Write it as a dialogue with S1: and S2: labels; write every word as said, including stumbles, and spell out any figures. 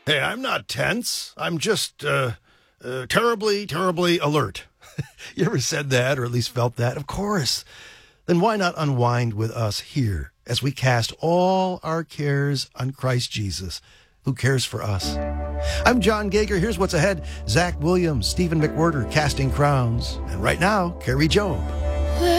S1: Hey, I'm not tense. I'm just uh, uh, terribly, terribly alert. You ever said that, or at least felt that? Of course. Then why not unwind with us here as we cast all our cares on Christ Jesus, who cares for us? I'm John Gager. Here's what's ahead. Zach Williams, Stephen McWhirter, Casting Crowns. And right now, Carrie Job.